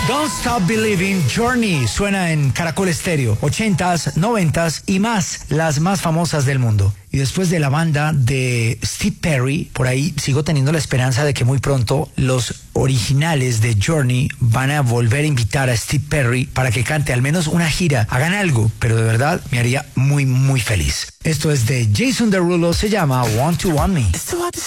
Don't Stop Believing, Journey, suena en Caracol Estéreo, 80s, 90s y más, las más famosas del mundo. Y después de la banda de Steve Perry, por ahí sigo teniendo la esperanza de que muy pronto los originales de Journey van a volver a invitar a Steve Perry para que cante al menos una gira, hagan algo, pero de verdad me haría muy, muy feliz. Esto es de Jason Derulo, se llama Want to Want Me.